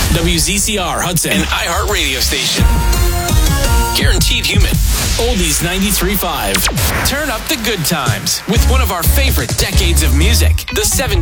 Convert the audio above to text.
WZCR Hudson, an iHeart radio station. Guaranteed human. Oldies 93.5. Turn up the good times with one of our favorite decades of music, the 70s.